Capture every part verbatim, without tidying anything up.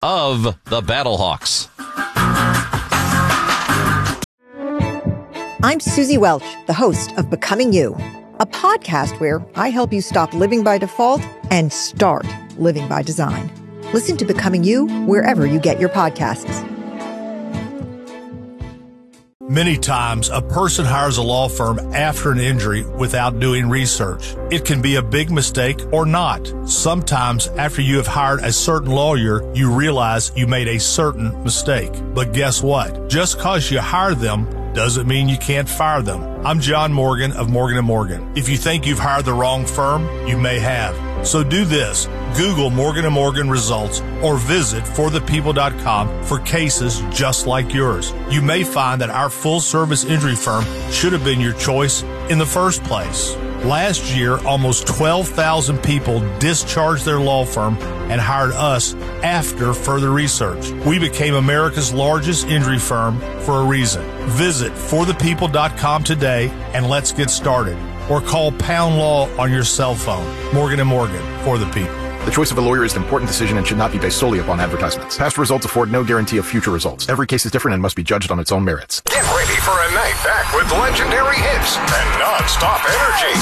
of the Battlehawks. I'm Susie Welch, the host of Becoming You, a podcast where I help you stop living by default and start living by design. Listen to Becoming You wherever you get your podcasts. Many times, a person hires a law firm after an injury without doing research. It can be a big mistake or not. Sometimes, after you have hired a certain lawyer, you realize you made a certain mistake. But guess what? Just because you hire them doesn't mean you can't fire them. I'm John Morgan of Morgan and Morgan. If you think you've hired the wrong firm, you may have. So do this. Google Morgan and Morgan results or visit for the people dot com for cases just like yours. You may find that our full-service injury firm should have been your choice in the first place. Last year, almost twelve thousand people discharged their law firm and hired us after further research. We became America's largest injury firm for a reason. Visit for the people dot com today and let's get started. Or call Pound Law on your cell phone. Morgan and Morgan, for the people. The choice of a lawyer is an important decision and should not be based solely upon advertisements. Past results afford no guarantee of future results. Every case is different and must be judged on its own merits. Get ready for a night back with legendary hits and non-stop energy.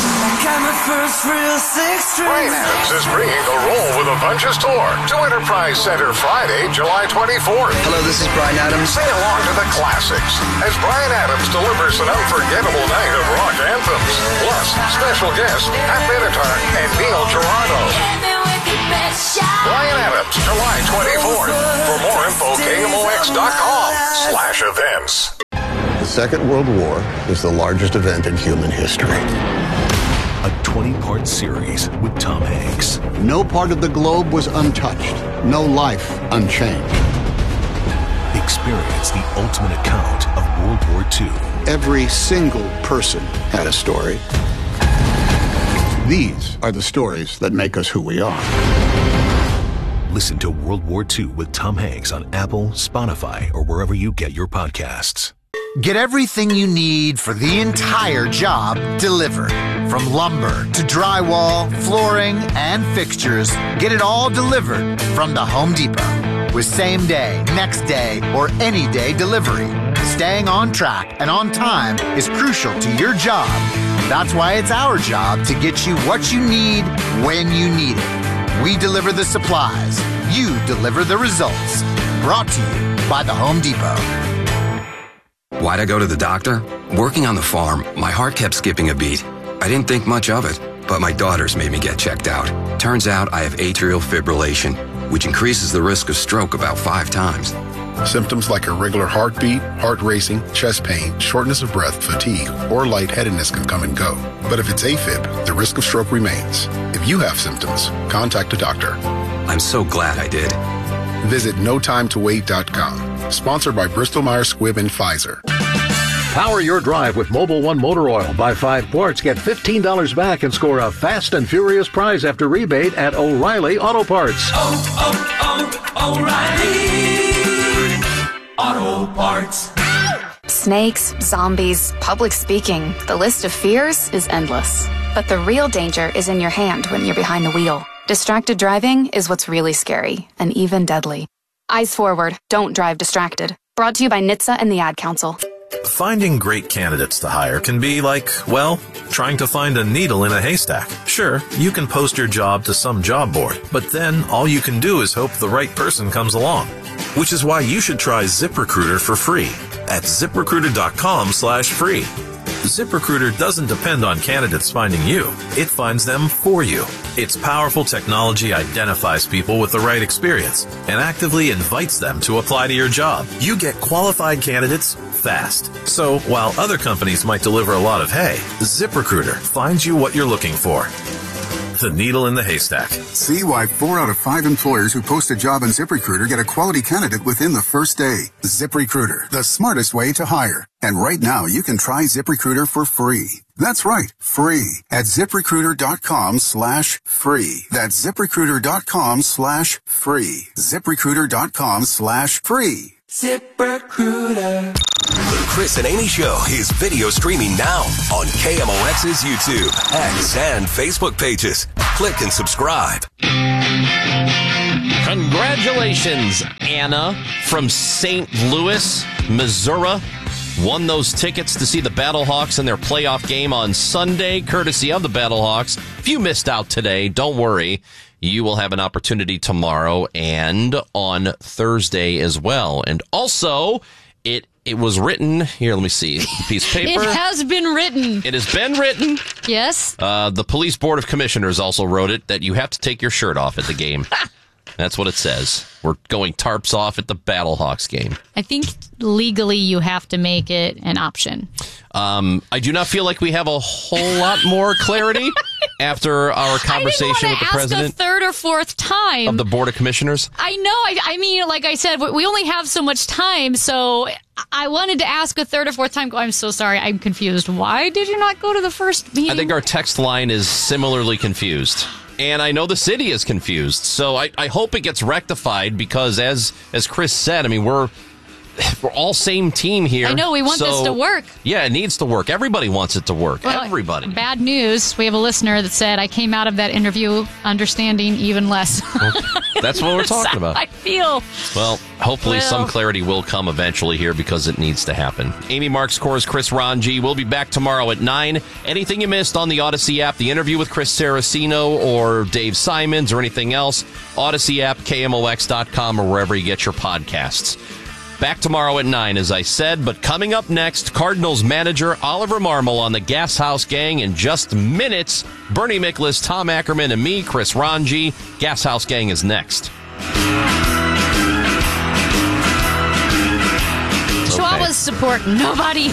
Bryan Adams is bringing the Roll with a Bunches tour to Enterprise Center Friday, July twenty-fourth. Hello, this is Bryan Adams. Sing along to the classics as Bryan Adams delivers an unforgettable night of rock anthems. Plus, special guests Pat Benatar and Neil Giraldo. Bryan Adams, July twenty-fourth. For more info, K M O X dot com slash events. The Second World War is the largest event in human history. A twenty-part series with Tom Hanks. No part of the globe was untouched. No life unchanged. Experience the ultimate account of World War Two. Every single person had a story. These are the stories that make us who we are. Listen to World War Two with Tom Hanks on Apple, Spotify, or wherever you get your podcasts. Get everything you need for the entire job delivered. From lumber to drywall, flooring, and fixtures, get it all delivered from the Home Depot. With same day, next day, or any day delivery. Staying on track and on time is crucial to your job. That's why it's our job to get you what you need when you need it. We deliver the supplies. You deliver the results. Brought to you by the Home Depot. Why'd I go to the doctor? Working on the farm, my heart kept skipping a beat. I didn't think much of it, but my daughters made me get checked out. Turns out I have atrial fibrillation, which increases the risk of stroke about five times. Symptoms like irregular heartbeat, heart racing, chest pain, shortness of breath, fatigue, or lightheadedness can come and go. But if it's AFib, the risk of stroke remains. If you have symptoms, contact a doctor. I'm so glad I did. Visit no time to wait dot com. Sponsored by Bristol Myers Squibb and Pfizer. Power your drive with Mobil One Motor Oil. Buy five quarts, get fifteen dollars back, and score a fast and furious prize after rebate at O'Reilly Auto Parts. Oh, oh, oh, O'Reilly Auto Parts. Snakes, zombies, public speaking. The list of fears is endless. But the real danger is in your hand when you're behind the wheel. Distracted driving is what's really scary and even deadly. Eyes forward. Don't drive distracted. Brought to you by N H T S A and the Ad Council. Finding great candidates to hire can be like, well, trying to find a needle in a haystack. Sure, you can post your job to some job board, but then all you can do is hope the right person comes along. Which is why you should try ZipRecruiter for free at ZipRecruiter.com slash free. ZipRecruiter doesn't depend on candidates finding you. It finds them for you. Its powerful technology identifies people with the right experience and actively invites them to apply to your job. You get qualified candidates fast. So while other companies might deliver a lot of hay, ZipRecruiter finds you what you're looking for. The needle in the haystack. See why four out of five employers who post a job on ZipRecruiter get a quality candidate within the first day. ZipRecruiter, the smartest way to hire. And right now, you can try ZipRecruiter for free. That's right, free at ZipRecruiter.com slash free. That's ZipRecruiter.com slash free. ZipRecruiter.com slash free. ZipRecruiter. The Chris and Amy Show is video streaming now on K M O X's YouTube, X, and Facebook pages. Click and subscribe. Congratulations, Anna from Saint Louis, Missouri. Won those tickets to see the Battlehawks in their playoff game on Sunday, courtesy of the Battlehawks. If you missed out today, don't worry. You will have an opportunity tomorrow and on Thursday as well. And also, it it was written, here, let me see, the piece of paper. It has been written. It has been written. Yes. Uh, the Police Board of Commissioners also wrote it, that you have to take your shirt off at the game. That's what it says. We're going tarps off at the Battlehawks game. I think legally you have to make it an option. Um, I do not feel like we have a whole lot more clarity after our conversation with the president. A third or fourth time of the Board of Commissioners. I know. I, I mean, like I said, we only have so much time, so I wanted to ask a third or fourth time. I'm so sorry. I'm confused. Why did you not go to the first meeting? I think our text line is similarly confused. And I know the city is confused. So I, I hope it gets rectified because, as as Chris said, I mean, we're we're all same team here. I know. We want so, this to work. Yeah, it needs to work. Everybody wants it to work. Well, Everybody. Bad news. We have a listener that said, I came out of that interview understanding even less. Well, that's what we're talking about. I feel. Well, hopefully well, some clarity will come eventually here because it needs to happen. Amy Marks Kors, Chris Ranji. We'll be back tomorrow at nine. Anything you missed on the Odyssey app, the interview with Chris Saraceno or Dave Simons or anything else, Odyssey app, K M O X dot com, or wherever you get your podcasts. Back tomorrow at nine, as I said, but coming up next, Cardinals manager Oliver Marmol on the Gas House Gang in just minutes. Bernie Miklasz, Tom Ackerman, and me, Chris Ranji. Gas House Gang is next. Chihuahuas okay. support nobody.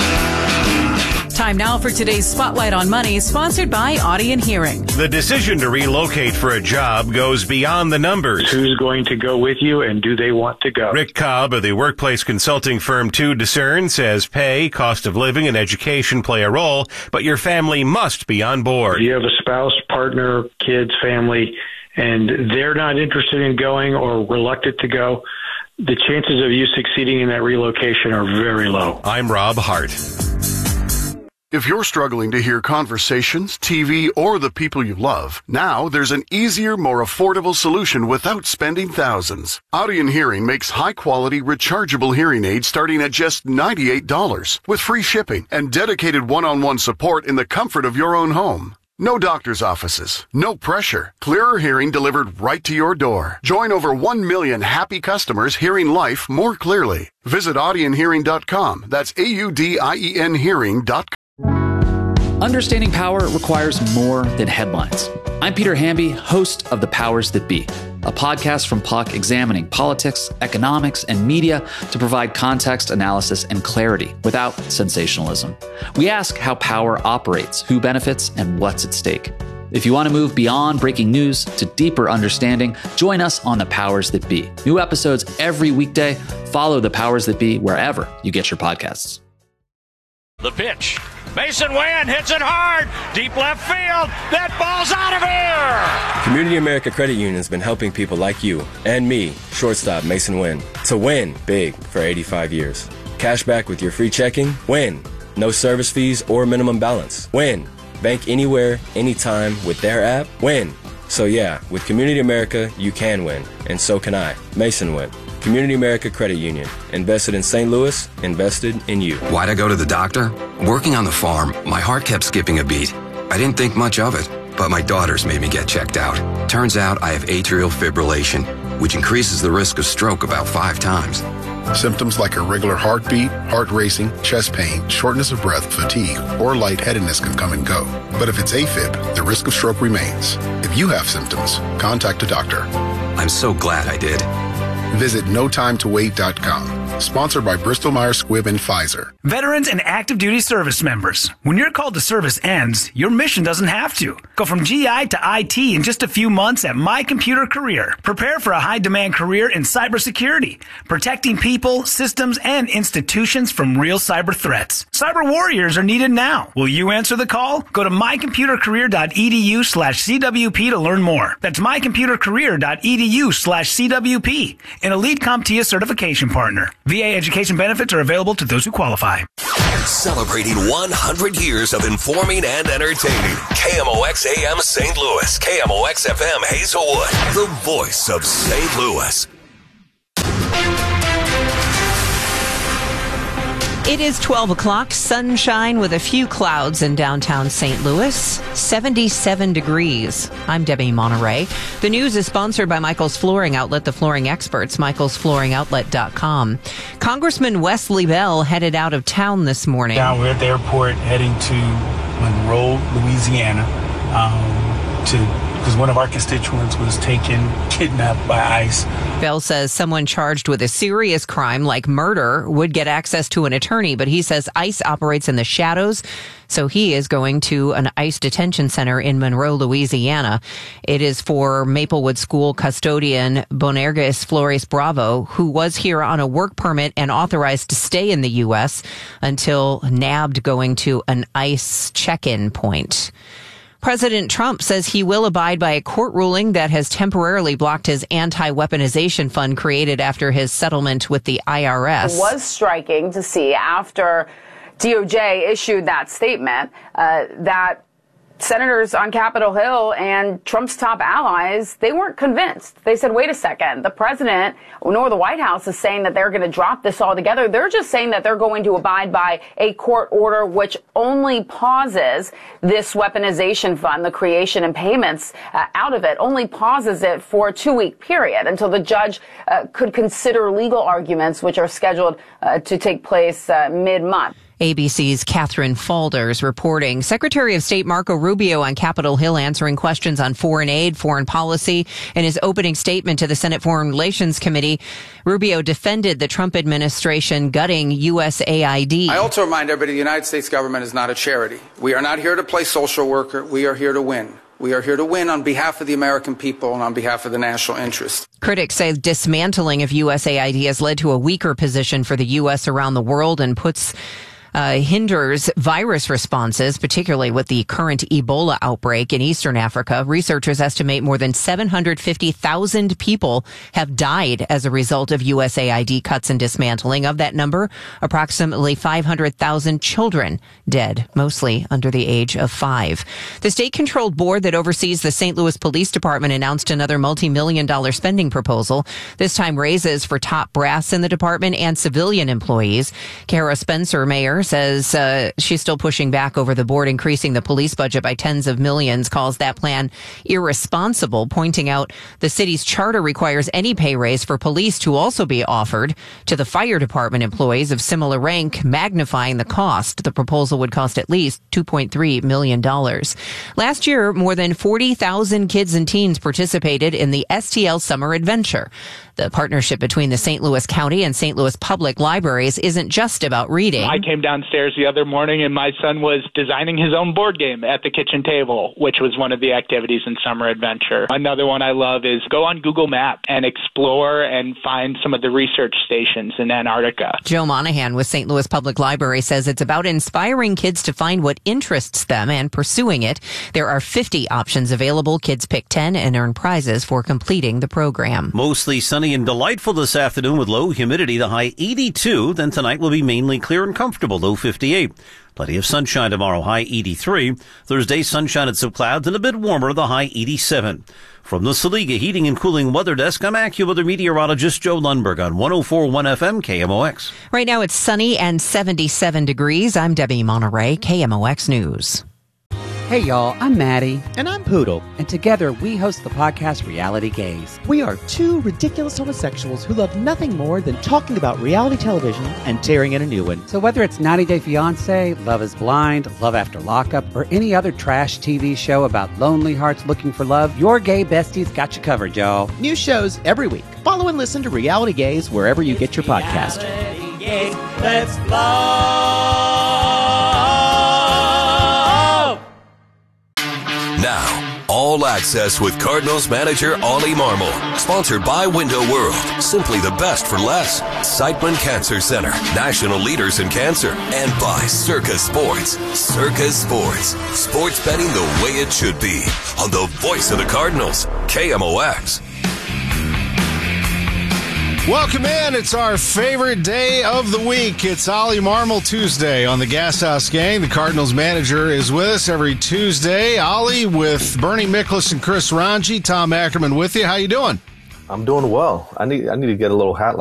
Time now for today's Spotlight on Money, sponsored by Audion Hearing. The decision to relocate for a job goes beyond the numbers. Who's going to go with you, and do they want to go? Rick Cobb of the workplace consulting firm To Discern says pay, cost of living, and education play a role, but your family must be on board. If you have a spouse, partner, kids, family, and they're not interested in going or reluctant to go, the chances of you succeeding in that relocation are very low. I'm Rob Hart. If you're struggling to hear conversations, T V, or the people you love, now there's an easier, more affordable solution without spending thousands. Audion Hearing makes high-quality, rechargeable hearing aids starting at just ninety-eight dollars, with free shipping and dedicated one-on-one support in the comfort of your own home. No doctor's offices, no pressure, clearer hearing delivered right to your door. Join over one million happy customers hearing life more clearly. Visit audion hearing dot com. That's A U D I E N hearing dot com. Understanding power requires more than headlines. I'm Peter Hamby, host of The Powers That Be, a podcast from Puck examining politics, economics, and media to provide context, analysis, and clarity without sensationalism. We ask how power operates, who benefits, and what's at stake. If you want to move beyond breaking news to deeper understanding, join us on The Powers That Be. New episodes every weekday. Follow The Powers That Be wherever you get your podcasts. The pitch. Mason Wynn hits it hard. Deep left field. That ball's out of here. Community America Credit Union has been helping people like you and me, shortstop Mason Wynn, to win big for eighty-five years. Cash back with your free checking. Win. No service fees or minimum balance. Win. Bank anywhere, anytime with their app. Win. So yeah, with Community America, you can win. And so can I. Mason Wynn. Community America Credit Union. Invested in Saint Louis, invested in you. Why'd I go to the doctor? Working on the farm, my heart kept skipping a beat. I didn't think much of it, but my daughters made me get checked out. Turns out I have atrial fibrillation, which increases the risk of stroke about five times. Symptoms like irregular heartbeat, heart racing, chest pain, shortness of breath, fatigue, or lightheadedness can come and go. But if it's AFib, the risk of stroke remains. If you have symptoms, contact a doctor. I'm so glad I did. Visit no time to wait dot com. Sponsored by Bristol Myers Squibb and Pfizer. Veterans and active duty service members. When your call to service ends, your mission doesn't have to. Go from G I to I T in just a few months at My Computer Career. Prepare for a high-demand career in cybersecurity, protecting people, systems, and institutions from real cyber threats. Cyber warriors are needed now. Will you answer the call? Go to my computer career dot e d u slash c w p to learn more. That's my computer career dot e d u slash c w p. An Elite CompTIA certification partner. V A education benefits are available to those who qualify. Celebrating one hundred years of informing and entertaining. K M O X A M Saint Louis. K M O X F M Hazelwood. The voice of Saint Louis. It is twelve o'clock, sunshine with a few clouds in downtown Saint Louis, seventy-seven degrees. I'm Debbie Monterey. The news is sponsored by Michael's Flooring Outlet, the flooring experts, michaels flooring outlet dot com. Congressman Wesley Bell headed out of town this morning. Now we're at the airport heading to Monroe, Louisiana, um, to because one of our constituents was taken, kidnapped by ICE. Bell says someone charged with a serious crime like murder would get access to an attorney, but he says ICE operates in the shadows, so he is going to an ICE detention center in Monroe, Louisiana. It is for Maplewood School custodian Bonerges Flores Bravo, who was here on a work permit and authorized to stay in the U S until nabbed going to an ICE check-in point. President Trump says he will abide by a court ruling that has temporarily blocked his anti-weaponization fund created after his settlement with the I R S. It was striking to see after D O J issued that statement uh, that senators on Capitol Hill and Trump's top allies, they weren't convinced. They said, wait a second, the president nor the White House is saying that they're going to drop this altogether. They're just saying that they're going to abide by a court order which only pauses this weaponization fund, the creation and payments uh, out of it, only pauses it for a two-week period until the judge uh, could consider legal arguments which are scheduled uh, to take place uh, mid-month. A B C's Catherine Falders reporting. Secretary of State Marco Rubio on Capitol Hill answering questions on foreign aid, foreign policy. In his opening statement to the Senate Foreign Relations Committee, Rubio defended the Trump administration gutting U S A I D. I also remind everybody the United States government is not a charity. We are not here to play social worker. We are here to win. We are here to win on behalf of the American people and on behalf of the national interest. Critics say dismantling of U S A I D has led to a weaker position for the U S around the world and puts Uh, hinders virus responses, particularly with the current Ebola outbreak in Eastern Africa. Researchers estimate more than seven hundred fifty thousand people have died as a result of U S A I D cuts and dismantling. Of that number, approximately five hundred thousand children dead, mostly under the age of five. The state-controlled board that oversees the Saint Louis Police Department announced another multi-million dollar spending proposal, this time raises for top brass in the department and civilian employees. Kara Spencer, mayor, says uh, she's still pushing back over the board increasing the police budget by tens of millions, calls that plan irresponsible, pointing out the city's charter requires any pay raise for police to also be offered to the fire department employees of similar rank, magnifying the cost. The proposal would cost at least two point three million dollars. Last year, more than forty thousand kids and teens participated in the S T L Summer Adventure. The partnership between the Saint Louis County and Saint Louis Public Libraries isn't just about reading. I came downstairs the other morning and my son was designing his own board game at the kitchen table, which was one of the activities in Summer Adventure. Another one I love is go on Google Maps and explore and find some of the research stations in Antarctica. Joe Monahan with Saint Louis Public Library says it's about inspiring kids to find what interests them and pursuing it. There are fifty options available. Kids pick ten and earn prizes for completing the program. Mostly sunny and delightful this afternoon with low humidity, the high eighty-two. Then tonight will be mainly clear and comfortable, low fifty-eight. Plenty of sunshine tomorrow, high eighty-three. Thursday, sunshine and some clouds and a bit warmer, the high eighty-seven. From the Saliga Heating and Cooling Weather Desk, I'm AccuWeather meteorologist Joe Lundberg on one oh four point one F M K M O X. Right now it's sunny and seventy-seven degrees. I'm Debbie Monterey, K M O X News. Hey y'all, I'm Maddie. And I'm Poodle. And together we host the podcast Reality Gaze. We are two ridiculous homosexuals who love nothing more than talking about reality television and tearing in a new one. So whether it's ninety day fiancé, Love is Blind, Love After Lockup, or any other trash T V show about lonely hearts looking for love, your gay besties got you covered, y'all. New shows every week. Follow and listen to Reality Gaze wherever you get your podcast. Reality Gaze, let's love. Now, All Access with Cardinals manager Ollie Marmol. Sponsored by Window World. Simply the best for less. Siteman Cancer Center. National leaders in cancer. And by Circa Sports. Circa Sports. Sports betting the way it should be. On the voice of the Cardinals. K M O X. Welcome in. It's our favorite day of the week. It's Ollie Marmol Tuesday on the Gas House Gang. The Cardinals manager is with us every Tuesday. Ollie with Bernie Miklasz and Chris Ranji. Tom Ackerman with you. How you doing? I'm doing well. I need I need to get a little hat like